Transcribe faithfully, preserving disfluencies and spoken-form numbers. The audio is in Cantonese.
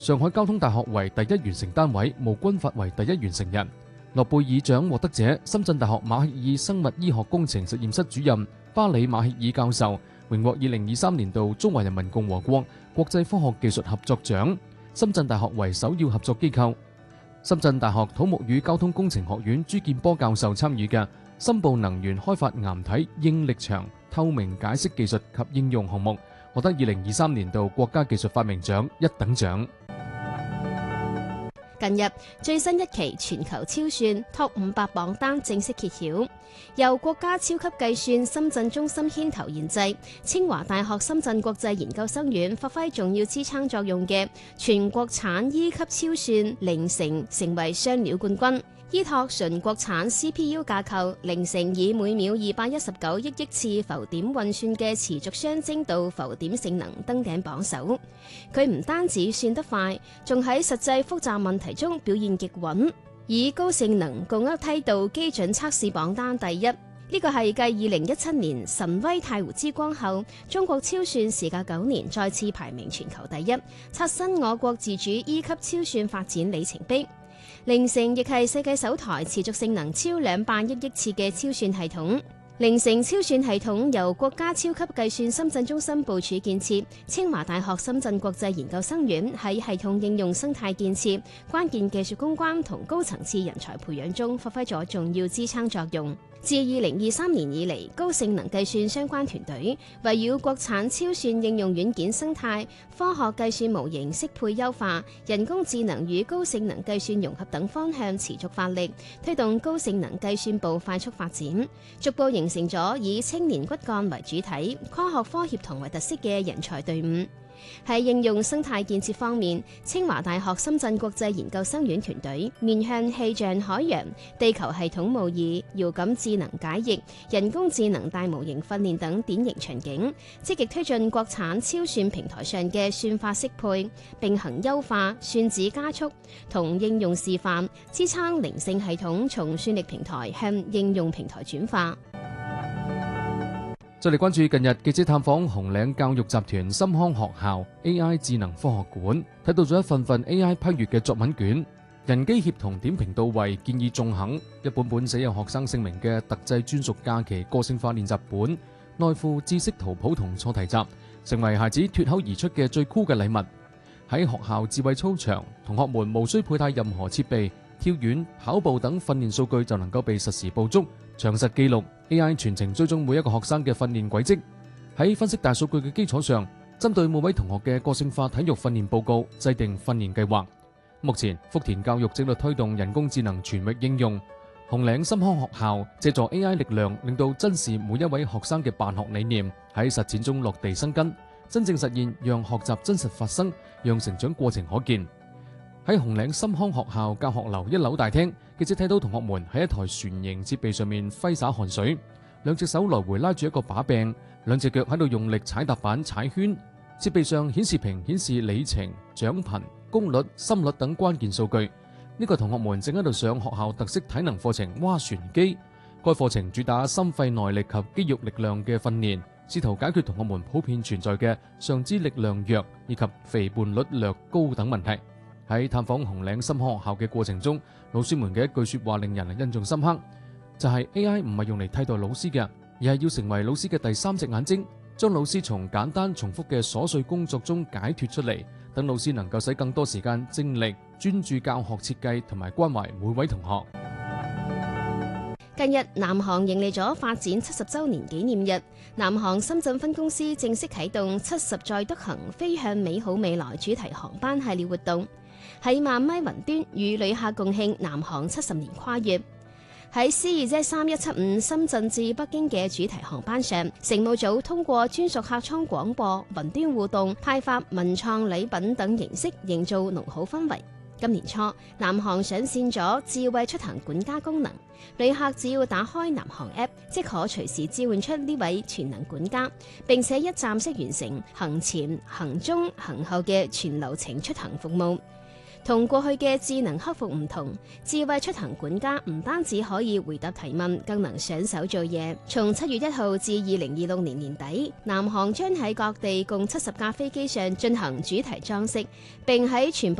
上海交通大學為第一完成單位，無軍法為第一完成人。諾貝爾獎獲得者、深圳大學馬歇爾生物醫學工程實驗室主任巴里馬歇爾教授，榮獲二零二三年度中華人民共和國國際科學技術合作獎。深圳大學為首要合作機構。深圳大學土木與交通工程學院朱建波教授參與嘅深部能源開發岩體應力場透明解析技術及應用項目，獲得二零二三年度國家技術發明獎一等獎。 近日最新一期全球超算 Top 五百榜單正式揭曉，由國家超級計算深圳中心牽頭研製，清華大學深圳國際研究生院發揮重要支撐作用嘅全國產 E 級超算零乘成為雙料冠軍。依託純國產 C P U 架構，零乘以每秒二百一十九億億次浮點運算嘅持續雙精度浮點性能登頂榜首。佢唔單止算得快，仲喺實際複雜問題中表現極穩，以高性能共握梯度基準測試榜單第一。呢個係繼二零一七年神威太湖之光後，中國超算時隔九年再次排名全球第一，刷新我國自主 E 級超算發展里程碑。零乘亦係世界首台持續性能超兩百億億次嘅超算系統。零乘超算系統由國家超級計算深圳中心部署建設，清華大學深圳國際研究生院喺系統應用生態建設、關鍵技術攻關同高層次人才培養中發揮咗重要支撐作用。自二零二三年以嚟，高性能計算相關團隊圍繞國產超算應用軟件生態、科學計算模型適配優化、人工智能與高性能計算融合等方向持續發力，推動高性能計算部快速發展，逐步形成咗以青年骨幹為主體、科學科協同為特色嘅人才隊伍。喺應用生態建設方面，清華大學深圳國際研究生院團隊面向氣象、海洋、地球系統模擬、遙感智能解譯、人工智能大模型訓練等典型場景，積極推進國產超算平台上嘅算法適配、並行優化、算子加速同應用示範，支撐零乘系統從算力平台向應用平台轉化。 再嚟關注近日記者探訪紅嶺教育集團深康學校 A I 智能科學館，睇到咗一份份 A I 批閱嘅作文卷，人機協同點評到位，建議縱橫，一本本寫有學生姓名嘅特製專屬假期個性化練習本，內附知識圖譜同錯題集，成為孩子脫口而出嘅最酷嘅禮物。喺學校智慧操場，同學們無需佩戴任何設備，跳遠、跑步等訓練數據就能夠被實時捕捉、詳實記錄。A I 全程追蹤每一個學生嘅訓練軌跡，喺分析大數據嘅基礎上，針對每位同學嘅個性化體育訓練報告，制定訓練計劃。目前福田教育正在推動人工智能全域應用，紅嶺深康學校借助 A I 力量，令到珍視每一位學生嘅辦學理念喺實踐中落地生根，真正實現讓學習真實發生，讓成長過程可見。喺紅嶺深康學校教學樓一樓大廳，記者睇到同學們喺一台船型設備上面揮灑汗水，兩隻手來回拉住一個把柄，兩隻腳喺度用力踩踏板踩圈。設備上顯示屏顯示里程、獎頻、功率、心率等關鍵數據。呢個同學們正喺度上學校特色體能課程划船機。該課程主打心肺耐力及肌肉力量嘅訓練，試圖解決同學們普遍存在嘅上肢力量弱以及肥胖率略高等問題。喺探訪紅嶺深康學校嘅過程中，老師們嘅一句說話令人印象深刻，就係 A I 唔係用嚟替代老師嘅，而係要成為老師嘅第三隻眼睛，將老師從簡單重複嘅瑣碎工作中解脫出嚟，等老師能夠使更多時間精力專注教學設計同埋關懷每位同學。 近日，南航迎嚟咗發展七十週年紀念日，南航深圳分公司正式啟動七十載德行飛向美好未來主題航班系列活動，喺萬米雲端與旅客共慶南航七十年跨越。喺 C 二 Z 三一七五深圳至北京嘅主題航班上，乘務組通過專屬客艙廣播、雲端互動、派發文創禮品等形式，營造濃好氛圍。今年初，南航上線咗智慧出行管家功能，旅客只要打開南航 App， 即可隨時召喚出呢位全能管家，並且一站式完成行前、行中、行後嘅全流程出行服務。 同過去嘅智能克服唔同，智慧出行管家唔單止可以回答提問，更能上手做嘢。從七月一號至二零二六年年底，南航將喺各地共七十架飛機上進行主題裝飾，並喺全部